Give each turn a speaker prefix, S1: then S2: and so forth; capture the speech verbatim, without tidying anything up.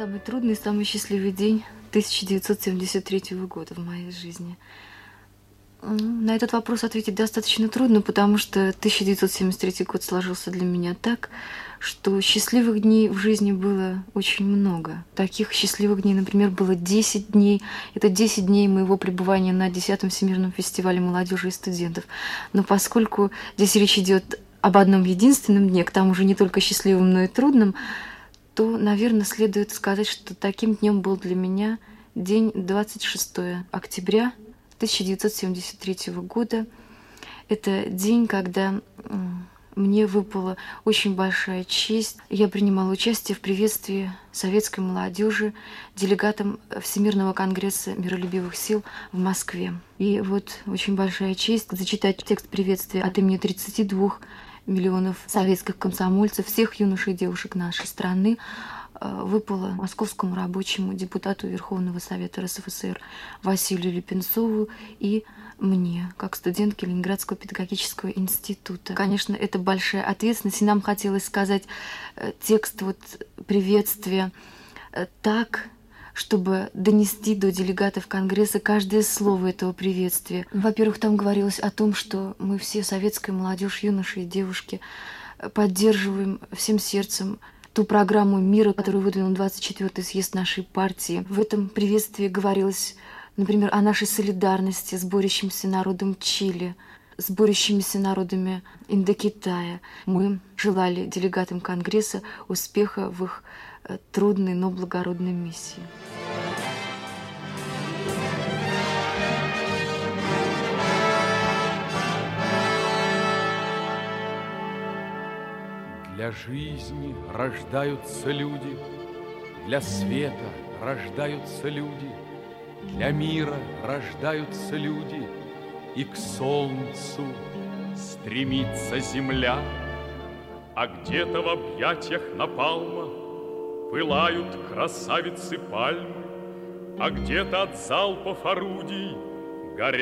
S1: Самый трудный, самый счастливый день тысяча девятьсот семьдесят третьего года в моей жизни. На этот вопрос ответить достаточно трудно, потому что тысяча девятьсот семьдесят третий год сложился для меня так, что счастливых дней в жизни было очень много. Таких счастливых дней, например, было десять дней. Это десять дней моего пребывания на десятом Всемирном фестивале молодежи и студентов. Но поскольку здесь речь идет об одном единственном дне, к тому же не только счастливым, но и трудным, то, наверное, следует сказать, что таким днем был для меня день двадцать шестого октября тысяча девятьсот семьдесят третьего года. Это день, когда мне выпала очень большая честь. Я принимала участие в приветствии советской молодежи делегатом Всемирного конгресса миролюбивых сил в Москве. И вот очень большая честь зачитать текст приветствия от имени тридцати двух миллионов советских комсомольцев, всех юношей и девушек нашей страны, выпало московскому рабочему депутату Верховного Совета эр эс эф эс эр Василию Лепенцову и мне, как студентке Ленинградского педагогического института. Конечно, это большая ответственность, и нам хотелось сказать текст вот приветствия так, чтобы донести до делегатов Конгресса каждое слово этого приветствия. Во-первых, там говорилось о том, что мы все, советская молодежь, юноши и девушки, поддерживаем всем сердцем ту программу мира, которую выдвинул двадцать четвёртый съезд нашей партии. В этом приветствии говорилось, например, о нашей солидарности с борющимся народом Чили, с борющимися народами Индокитая. Мы желали делегатам Конгресса успеха в их трудной, но благородной миссии.
S2: Для жизни рождаются люди, для света рождаются люди, для мира рождаются люди, и к солнцу стремится земля. А где-то в объятиях напалма пылают красавицы пальмы, а где-то от залпов орудий